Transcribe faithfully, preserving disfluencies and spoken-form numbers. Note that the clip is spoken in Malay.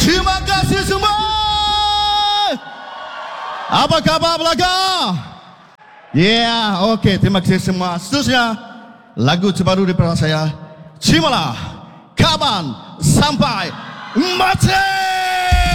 Terima kasih semua. Apa khabar belakang? Ya, yeah, okey. Terima kasih semua. Seterusnya, lagu terbaru daripada saya. Terimalah, kaban sampai mati.